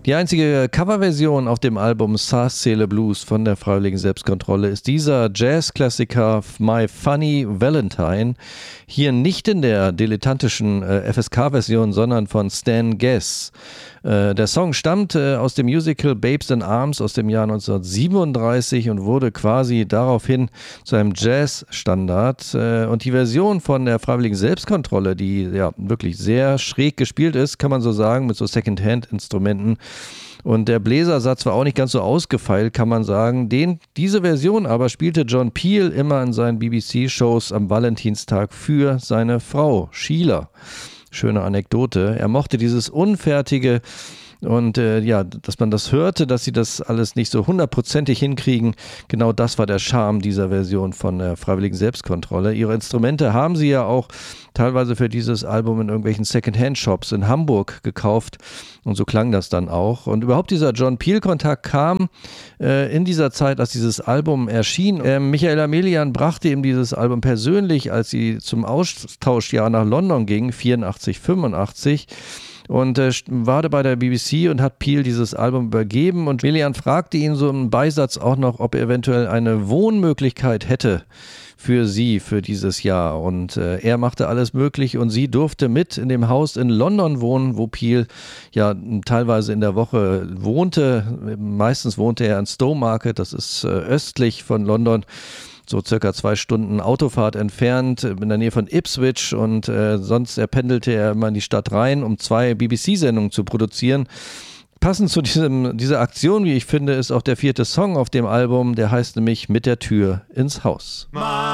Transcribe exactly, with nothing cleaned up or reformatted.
Die einzige Coverversion auf dem Album Saas-Seele Blues von der Freiwilligen Selbstkontrolle ist dieser Jazzklassiker My Funny Valentine. Hier nicht in der dilettantischen äh, F S K-Version, sondern von Stan Getz. Äh, der Song stammt äh, aus dem Musical Babes in Arms aus dem Jahr neunzehnhundertsiebenunddreißig und wurde quasi daraufhin zu einem Jazzstandard. Äh, und die Version von der Freiwilligen Selbstkontrolle, die ja wirklich sehr schräg gespielt ist, kann man so sagen, mit so Second-Hand-Instrumenten. Und der Bläsersatz war auch nicht ganz so ausgefeilt, kann man sagen. Den, diese Version aber spielte John Peel immer in seinen B B C-Shows am Valentinstag für seine Frau, Sheila. Schöne Anekdote. Er mochte dieses unfertige und äh, ja, dass man das hörte, dass sie das alles nicht so hundertprozentig hinkriegen. Genau das war der Charme dieser Version von der Freiwilligen Selbstkontrolle. Ihre Instrumente haben sie ja auch teilweise für dieses Album in irgendwelchen Second-Hand-Shops in Hamburg gekauft und so klang das dann auch. Und überhaupt dieser John Peel-Kontakt kam äh, in dieser Zeit, als dieses Album erschien. Äh, Michaela Melian brachte ihm dieses Album persönlich, als sie zum Austauschjahr nach London ging, vierundachtzig, fünfundachtzig. Und äh, war da bei der B B C und hat Peel dieses Album übergeben und Melian fragte ihn so im Beisatz auch noch, ob er eventuell eine Wohnmöglichkeit hätte für sie, für dieses Jahr. Und äh, er machte alles möglich und sie durfte mit in dem Haus in London wohnen, wo Peel ja teilweise in der Woche wohnte. Meistens wohnte er in Stowmarket, das ist äh, östlich von London, so circa zwei Stunden Autofahrt entfernt, in der Nähe von Ipswich und äh, sonst er pendelte er immer in die Stadt rein, um zwei B B C-Sendungen zu produzieren. Passend zu diesem, dieser Aktion, wie ich finde, ist auch der vierte Song auf dem Album, der heißt nämlich Mit der Tür ins Haus.